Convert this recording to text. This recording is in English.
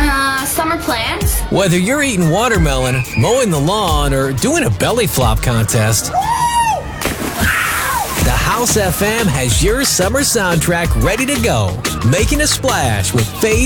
Summer plans? Whether you're eating watermelon, mowing the lawn, or doing a belly flop contest, the House FM has your summer soundtrack ready to go. Making a splash with FaZe